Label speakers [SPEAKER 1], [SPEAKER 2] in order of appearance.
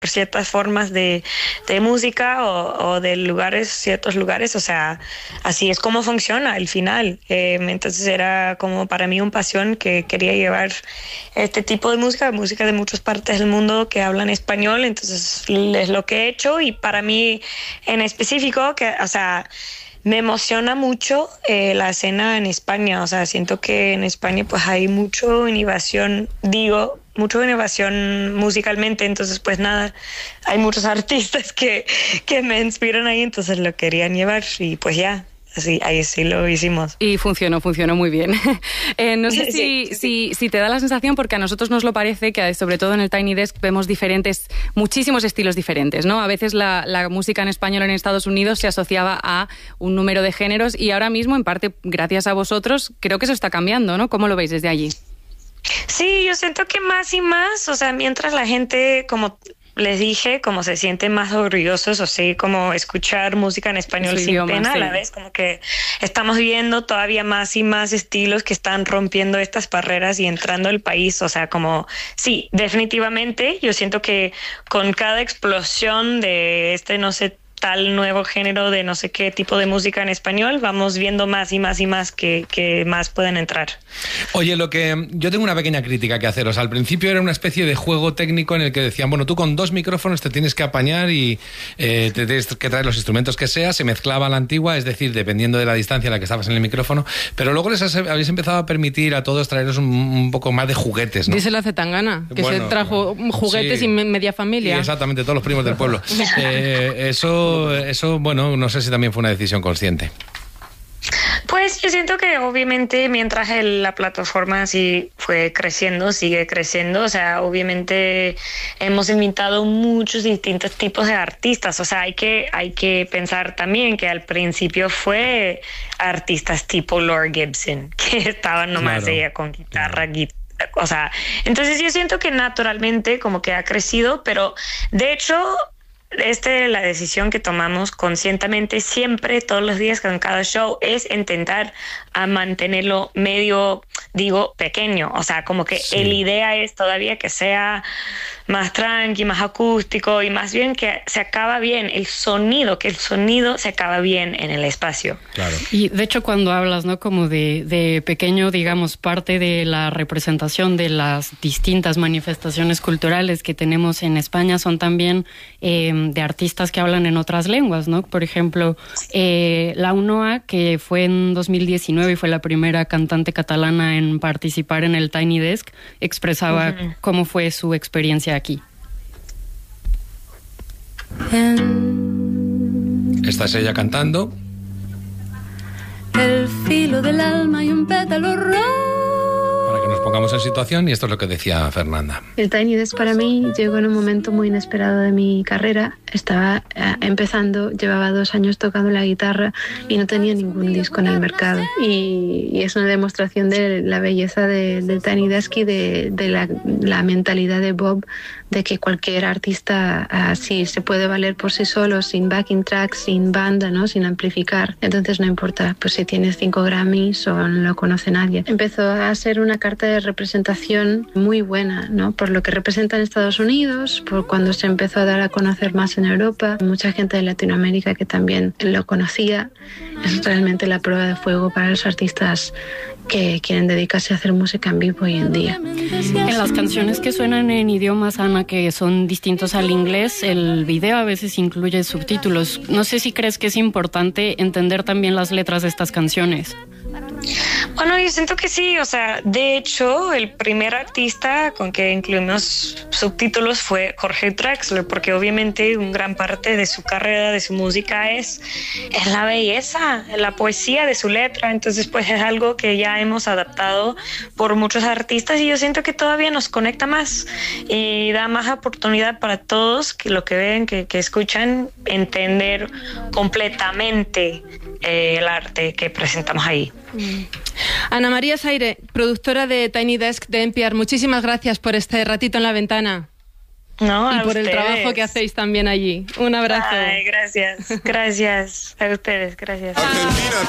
[SPEAKER 1] ciertas formas de música o de lugares, ciertos lugares, o sea, así es como funciona al final. Entonces era como para mí una pasión que quería llevar este tipo de música de muchas partes del mundo que hablan español, entonces es lo que he hecho. Y para mí en específico, o sea, me emociona mucho la escena en España, o sea, siento que en España pues hay mucha innovación musicalmente, entonces pues nada, hay muchos artistas que me inspiran ahí, entonces lo querían llevar y pues ya. Ahí sí lo hicimos.
[SPEAKER 2] Y funcionó muy bien. No sé si te da la sensación, porque a nosotros nos lo parece, que sobre todo en el Tiny Desk vemos muchísimos estilos diferentes, ¿no? A veces la música en español en Estados Unidos se asociaba a un número de géneros y ahora mismo, en parte gracias a vosotros, creo que eso está cambiando, ¿no? ¿Cómo lo veis desde allí?
[SPEAKER 1] Sí, yo siento que más y más, o sea, mientras la gente, como les dije, como se sienten más orgullosos, o sea, como escuchar música en español sin idioma, pena, sí. A la vez como que estamos viendo todavía más y más estilos que están rompiendo estas barreras y entrando al país, o sea, como, sí, definitivamente, yo siento que con cada explosión de no sé, tal nuevo género de no sé qué tipo de música en español, vamos viendo más y más y más que más pueden entrar.
[SPEAKER 3] Oye, yo tengo una pequeña crítica que haceros. Al principio era una especie de juego técnico en el que decían, bueno, tú con 2 micrófonos te tienes que apañar y te tienes que traer los instrumentos que sea, se mezclaba a la antigua, es decir, dependiendo de la distancia a la que estabas en el micrófono, pero luego habéis empezado a permitir a todos traeros un poco más de juguetes, ¿no?
[SPEAKER 2] Dice la Zetangana, que se trajo juguetes, sí, y media familia.
[SPEAKER 3] Y exactamente, todos los primos del pueblo. Eso, bueno, no sé si también fue una decisión consciente.
[SPEAKER 1] Pues yo siento que obviamente mientras la plataforma sí sigue creciendo, o sea, obviamente hemos invitado muchos distintos tipos de artistas, o sea, hay que pensar también que al principio fue artistas tipo Laura Gibson, que estaban nomás ella con guitarra, o sea, entonces yo siento que naturalmente como que ha crecido, pero de hecho la decisión que tomamos conscientemente siempre, todos los días, con cada show, es intentar a mantenerlo medio, pequeño. O sea, como que sí. La idea es todavía que sea más tranqui, más acústico y más bien que se acaba bien el sonido se acaba bien en el espacio.
[SPEAKER 3] Claro.
[SPEAKER 2] Y de hecho cuando hablas, ¿no? Como de pequeño, digamos, parte de la representación de las distintas manifestaciones culturales que tenemos en España son también de artistas que hablan en otras lenguas, ¿no? Por ejemplo, la Unoa, que fue en 2019 y fue la primera cantante catalana en participar en el Tiny Desk, expresaba cómo fue su experiencia aquí.
[SPEAKER 3] Esta es ella cantando.
[SPEAKER 4] El filo del alma y un pétalo rojo.
[SPEAKER 3] Para que nos pongamos en situación, y esto es lo que decía Fernanda.
[SPEAKER 5] El Tiny Desk para mí llegó en un momento muy inesperado de mi carrera. Estaba empezando, llevaba 2 años tocando la guitarra y no tenía ningún disco en el mercado. Y es una demostración de la belleza del Tiny Desk y de la mentalidad de Bob, de que cualquier artista así se puede valer por sí solo, sin backing track, sin banda, ¿no? Sin amplificar. Entonces no importa, pues si tienes 5 Grammys o no lo conoce nadie. Empezó a ser una carta de representación muy buena, ¿no? Por lo que representa en Estados Unidos, por cuando se empezó a dar a conocer más en Europa, mucha gente de Latinoamérica que también lo conocía. Es realmente la prueba de fuego para los artistas que quieren dedicarse a hacer música en vivo hoy en día.
[SPEAKER 2] En las canciones que suenan en idiomas, Ana, que son distintos al inglés, el video a veces incluye subtítulos. No sé si crees que es importante entender también las letras de estas canciones.
[SPEAKER 1] Bueno, yo siento que sí, o sea, de hecho, el primer artista con que incluimos subtítulos fue Jorge Drexler, porque obviamente una gran parte de su carrera, de su música es la belleza, la poesía de su letra, entonces pues es algo que ya hemos adaptado por muchos artistas y yo siento que todavía nos conecta más y da más oportunidad para todos que lo que ven, que escuchan, entender completamente el arte que presentamos ahí.
[SPEAKER 4] Ana María Saire, productora de Tiny Desk de NPR, muchísimas gracias por este ratito en la ventana.
[SPEAKER 1] No,
[SPEAKER 4] y por
[SPEAKER 1] ustedes.
[SPEAKER 4] El trabajo que hacéis también allí. Un abrazo.
[SPEAKER 1] Ay, gracias a ustedes, gracias.
[SPEAKER 6] Argentina.